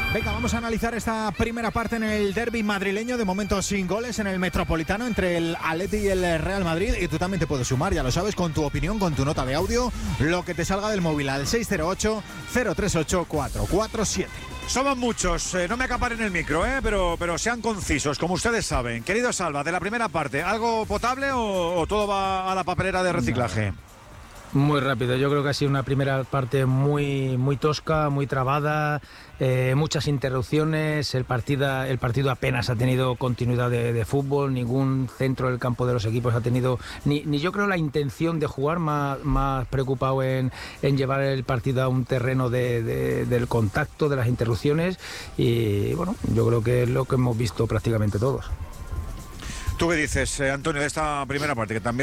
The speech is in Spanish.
Venga, vamos a analizar esta primera parte en el derbi madrileño, de momento sin goles en el Metropolitano entre el Atleti y el Real Madrid, y tú también te puedes sumar, ya lo sabes, con tu opinión, con tu nota de audio, lo que te salga del móvil al 608-038-447. Somos muchos, no me acaparen el micro, pero sean concisos, como ustedes saben. Querido Salva, de la primera parte, ¿algo potable o todo va a la papelera de reciclaje? Muy rápido, yo creo que ha sido una primera parte muy tosca, muy trabada, muchas interrupciones, el partido apenas ha tenido continuidad de fútbol, ningún centro del campo de los equipos ha tenido, ni yo creo la intención de jugar, más preocupado en llevar el partido a un terreno del contacto, de las interrupciones, y bueno, yo creo que es lo que hemos visto prácticamente todos. ¿Tú qué dices, Antonio, de esta primera parte, que también